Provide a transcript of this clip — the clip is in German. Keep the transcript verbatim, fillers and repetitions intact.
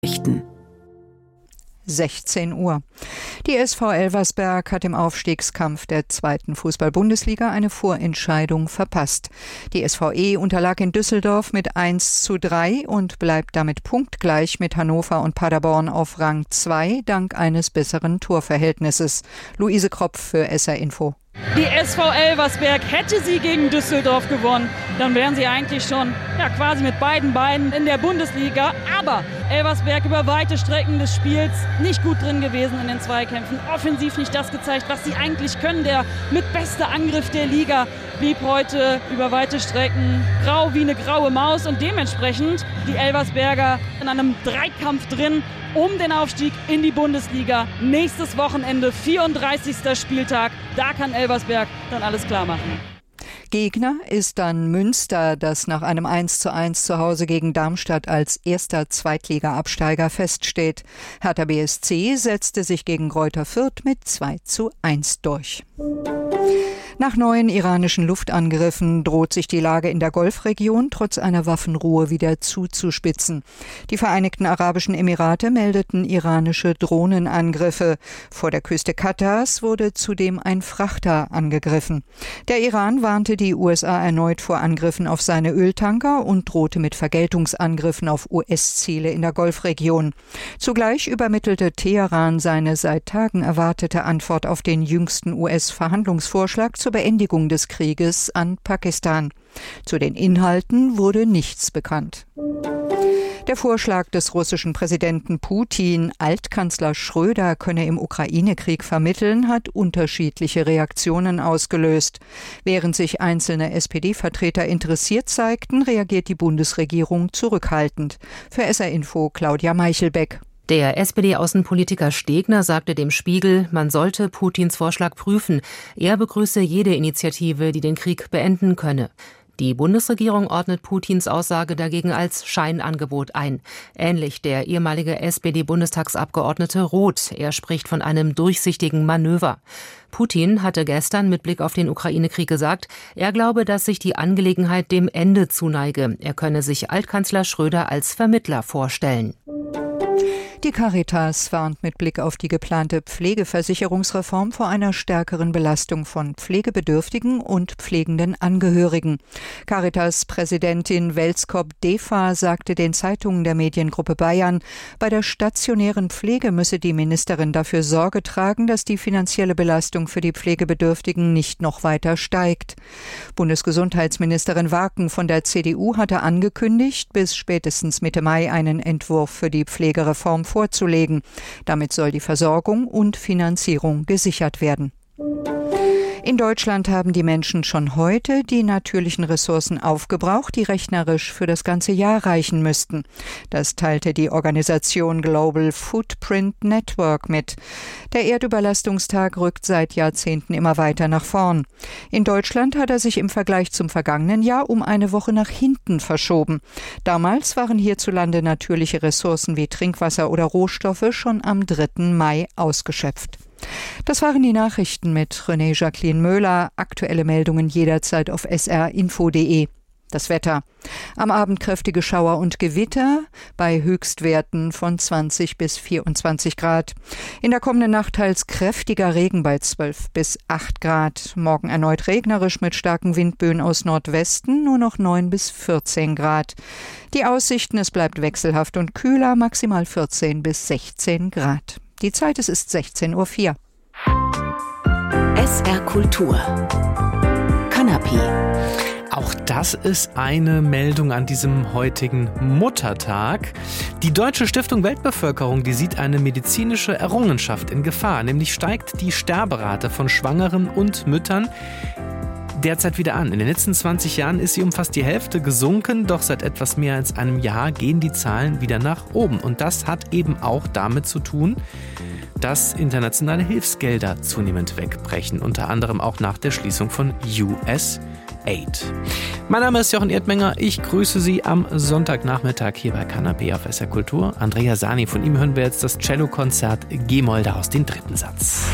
sechzehn Uhr. Die S V Elversberg hat im Aufstiegskampf der zweiten Fußball-Bundesliga eine Vorentscheidung verpasst. Die S V E unterlag in Düsseldorf mit eins zu drei und bleibt damit punktgleich mit Hannover und Paderborn auf Rang zwei dank eines besseren Torverhältnisses. Luise Kropf für S R Info. Die S V Elversberg, hätte sie gegen Düsseldorf gewonnen, dann wären sie eigentlich schon ja, quasi mit beiden Beinen in der Bundesliga. Aber Elversberg über weite Strecken des Spiels nicht gut drin gewesen in den Zweikämpfen. Offensiv nicht das gezeigt, was sie eigentlich können. Der mitbeste Angriff der Liga blieb heute über weite Strecken grau wie eine graue Maus. Und dementsprechend die Elversberger in einem Dreikampf drin um den Aufstieg in die Bundesliga. Nächstes Wochenende, vierunddreißigster Spieltag. Da kann Elversberg dann alles klar machen. Gegner ist dann Münster, das nach einem eins zu eins zu Hause gegen Darmstadt als erster Zweitliga-Absteiger feststeht. Hertha B S C setzte sich gegen Greuther Fürth mit zwei zu eins durch. Nach neuen iranischen Luftangriffen droht sich die Lage in der Golfregion trotz einer Waffenruhe wieder zuzuspitzen. Die Vereinigten Arabischen Emirate meldeten iranische Drohnenangriffe. Vor der Küste Katars wurde zudem ein Frachter angegriffen. Der Iran warnte die U S A erneut vor Angriffen auf seine Öltanker und drohte mit Vergeltungsangriffen auf U S-Ziele in der Golfregion. Zugleich übermittelte Teheran seine seit Tagen erwartete Antwort auf den jüngsten U S-Verhandlungsvorschlag zur Beendigung des Krieges an Pakistan. Zu den Inhalten wurde nichts bekannt. Der Vorschlag des russischen Präsidenten Putin, Altkanzler Schröder könne im Ukraine-Krieg vermitteln, hat unterschiedliche Reaktionen ausgelöst. Während sich einzelne S P D-Vertreter interessiert zeigten, reagiert die Bundesregierung zurückhaltend. Für S R Info Claudia Meichelbeck. Der S P D-Außenpolitiker Stegner sagte dem Spiegel, man sollte Putins Vorschlag prüfen. Er begrüße jede Initiative, die den Krieg beenden könne. Die Bundesregierung ordnet Putins Aussage dagegen als Scheinangebot ein. Ähnlich der ehemalige S P D-Bundestagsabgeordnete Roth. Er spricht von einem durchsichtigen Manöver. Putin hatte gestern mit Blick auf den Ukraine-Krieg gesagt, er glaube, dass sich die Angelegenheit dem Ende zuneige. Er könne sich Altkanzler Schröder als Vermittler vorstellen. Die Caritas warnt mit Blick auf die geplante Pflegeversicherungsreform vor einer stärkeren Belastung von Pflegebedürftigen und pflegenden Angehörigen. Caritas-Präsidentin Welskop-Defa sagte den Zeitungen der Mediengruppe Bayern, bei der stationären Pflege müsse die Ministerin dafür Sorge tragen, dass die finanzielle Belastung für die Pflegebedürftigen nicht noch weiter steigt. Bundesgesundheitsministerin Waken von der C D U hatte angekündigt, bis spätestens Mitte Mai einen Entwurf für die Pflegereform vorzulegen. Damit soll die Versorgung und Finanzierung gesichert werden. In Deutschland haben die Menschen schon heute die natürlichen Ressourcen aufgebraucht, die rechnerisch für das ganze Jahr reichen müssten. Das teilte die Organisation Global Footprint Network mit. Der Erdüberlastungstag rückt seit Jahrzehnten immer weiter nach vorn. In Deutschland hat er sich im Vergleich zum vergangenen Jahr um eine Woche nach hinten verschoben. Damals waren hierzulande natürliche Ressourcen wie Trinkwasser oder Rohstoffe schon am dritten Mai ausgeschöpft. Das waren die Nachrichten mit René Jacqueline Möhler. Aktuelle Meldungen jederzeit auf s r info punkt d e. Das Wetter. Am Abend kräftige Schauer und Gewitter bei Höchstwerten von zwanzig bis vierundzwanzig Grad. In der kommenden Nacht teils kräftiger Regen bei zwölf bis acht Grad. Morgen erneut regnerisch mit starken Windböen aus Nordwesten, nur noch neun bis vierzehn Grad. Die Aussichten, es bleibt wechselhaft und kühler, maximal vierzehn bis sechzehn Grad. Die Zeit, es ist sechzehn Uhr vier. S R Kultur. Kanapé. Auch das ist eine Meldung an diesem heutigen Muttertag. Die Deutsche Stiftung Weltbevölkerung, die sieht eine medizinische Errungenschaft in Gefahr. Nämlich steigt die Sterberate von Schwangeren und Müttern derzeit wieder an. In den letzten zwanzig Jahren ist sie um fast die Hälfte gesunken, doch seit etwas mehr als einem Jahr gehen die Zahlen wieder nach oben. Und das hat eben auch damit zu tun, dass internationale Hilfsgelder zunehmend wegbrechen, unter anderem auch nach der Schließung von U S Aid. Mein Name ist Jochen Erdmenger, ich grüße Sie am Sonntagnachmittag hier bei Kanapé auf S R Kultur. Andrea Sani, von ihm hören wir jetzt das Cellokonzert G-Moll, daraus den dritten Satz.